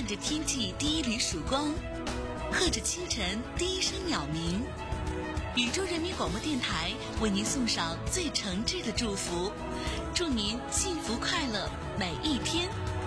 看着天际第一缕曙光，和着清晨第一声鸟鸣。宇宙人民广播电台为您送上最诚挚的祝福，祝您幸福快乐每一天。